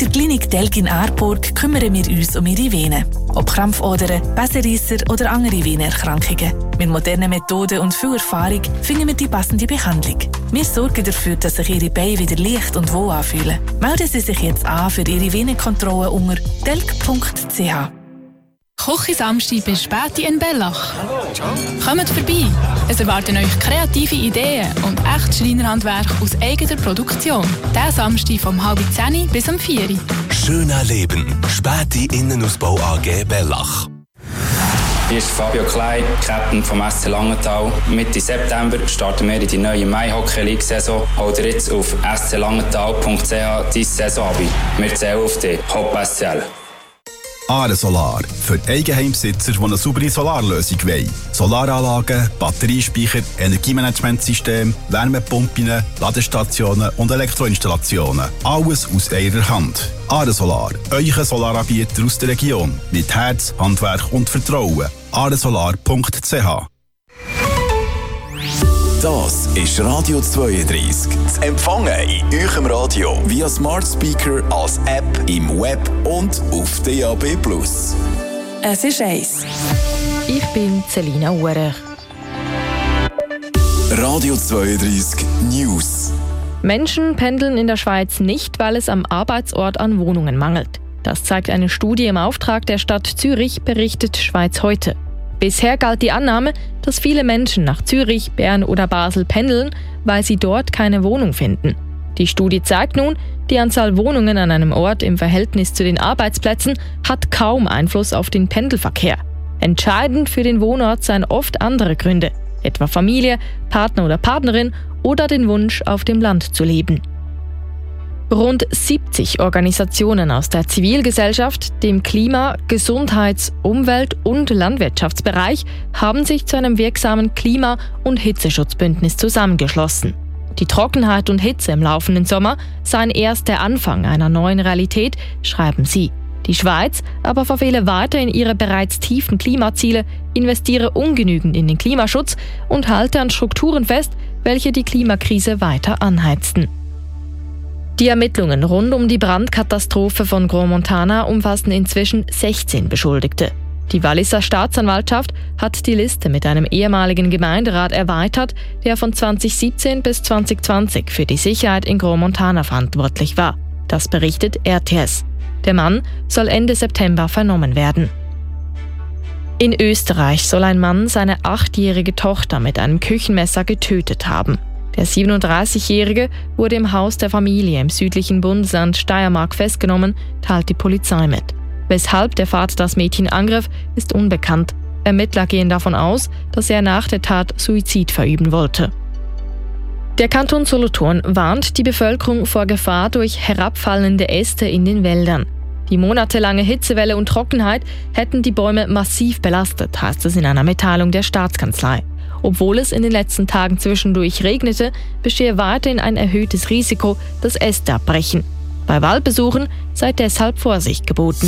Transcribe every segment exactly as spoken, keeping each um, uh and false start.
der Klinik Telg in Aarburg kümmern wir uns um Ihre Venen. Ob Krampfadern, Besenreisser oder andere Venenerkrankungen. Mit modernen Methoden und viel Erfahrung finden wir die passende Behandlung. Wir sorgen dafür, dass sich Ihre Beine wieder leicht und wohl anfühlen. Melden Sie sich jetzt an für Ihre Venenkontrolle unter telg punkt c h. Kochi Samstag bis Späti in Bellach. Kommt vorbei. Es erwarten euch kreative Ideen und echtes Schreinerhandwerk aus eigener Produktion. Diesen Samstag vom halb zehn bis um vier. Schön erleben. Späti Innenausbau A G Bellach. Hier ist Fabio Klein, Captain vom S C Langenthal. Mitte September starten wir in die neue Mai-Hockey-League-Saison. Hol dir jetzt auf s c langenthal punkt c h dein Saison ab. Wir zählen auf dich. Hopp S C L. Are Solar. Für Eigenheimbesitzer, die eine saubere Solarlösung wollen. Solaranlagen, Batteriespeicher, Energiemanagementsystem, Wärmepumpen, Ladestationen und Elektroinstallationen. Alles aus einer Hand. Are Solar. Euer Solaranbieter aus der Region. Mit Herz, Handwerk und Vertrauen. are solar punkt c h. Das ist Radio zweiunddreißig. Zu empfangen in eurem Radio via Smart Speaker, als App, im Web und auf D A B plus. Es ist eins. Ich bin Selina Uhrech. Radio zweiunddreißig News. Menschen pendeln in der Schweiz nicht, weil es am Arbeitsort an Wohnungen mangelt. Das zeigt eine Studie im Auftrag der Stadt Zürich, berichtet Schweiz heute. Bisher galt die Annahme, dass viele Menschen nach Zürich, Bern oder Basel pendeln, weil sie dort keine Wohnung finden. Die Studie zeigt nun, die Anzahl Wohnungen an einem Ort im Verhältnis zu den Arbeitsplätzen hat kaum Einfluss auf den Pendelverkehr. Entscheidend für den Wohnort seien oft andere Gründe, etwa Familie, Partner oder Partnerin oder den Wunsch, auf dem Land zu leben. Rund siebzig Organisationen aus der Zivilgesellschaft, dem Klima-, Gesundheits-, Umwelt- und Landwirtschaftsbereich haben sich zu einem wirksamen Klima- und Hitzeschutzbündnis zusammengeschlossen. Die Trockenheit und Hitze im laufenden Sommer seien erst der Anfang einer neuen Realität, schreiben sie. Die Schweiz aber verfehle weiterhin ihre bereits tiefen Klimaziele, investiere ungenügend in den Klimaschutz und halte an Strukturen fest, welche die Klimakrise weiter anheizten. Die Ermittlungen rund um die Brandkatastrophe von Gromontana umfassen inzwischen sechzehn Beschuldigte. Die Walliser Staatsanwaltschaft hat die Liste mit einem ehemaligen Gemeinderat erweitert, der von zweitausendsiebzehn bis zweitausendzwanzig für die Sicherheit in Gromontana verantwortlich war. Das berichtet R T S. Der Mann soll Ende September vernommen werden. In Österreich soll ein Mann seine achtjährige Tochter mit einem Küchenmesser getötet haben. Der siebenunddreißigjährige wurde im Haus der Familie im südlichen Bundesland Steiermark festgenommen, teilt die Polizei mit. Weshalb der Vater das Mädchen angriff, ist unbekannt. Ermittler gehen davon aus, dass er nach der Tat Suizid verüben wollte. Der Kanton Solothurn warnt die Bevölkerung vor Gefahr durch herabfallende Äste in den Wäldern. Die monatelange Hitzewelle und Trockenheit hätten die Bäume massiv belastet, heißt es in einer Mitteilung der Staatskanzlei. Obwohl es in den letzten Tagen zwischendurch regnete, bestehe weiterhin ein erhöhtes Risiko, dass Äste abbrechen. Bei Waldbesuchen sei deshalb Vorsicht geboten.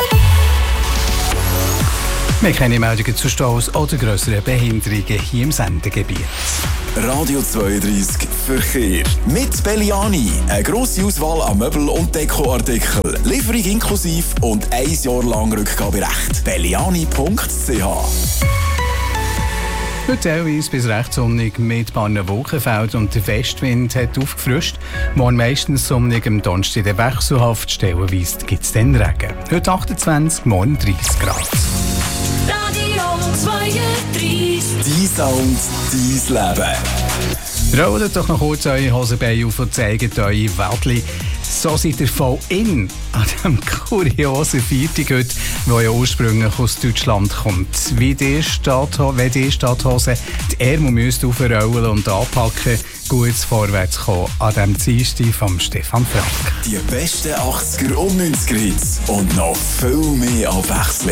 Wir kennen Meldungen zu Staus oder grösseren Behinderungen hier im Sendegebiet. Radio zweiunddreißig Verkehr. Mit Belliani. Eine grosse Auswahl an Möbel- und Dekoartikeln. Lieferung inklusiv und ein Jahr lang Rückgaberecht. belliani punkt c h. Heute teilweise bis recht sonnig mit paar Wolkenfeldern und der Westwind hat aufgefrischt. Morgen meistens sonnig, am Donnerstag der wechselhaft, stellenweise gibt es dann Regen. Heute achtundzwanzig, morgen dreißig Grad. Radio zweiunddreißig. Dein Sound, dein Leben. Rollt doch noch kurz eure Hosenbeine auf und zeigt eure Wäldchen. So seid ihr voll in an diesem kuriosen Viertag heute, der ja ursprünglich aus Deutschland kommt. Wie die Stadthose, wenn die Stadthose die Ärmel müsst aufrollen und anpacken, gut vorwärts kommen an diesem Dienstag von Stefan Frank. Die besten achtziger und neunziger Hits und noch viel mehr Abwechslung.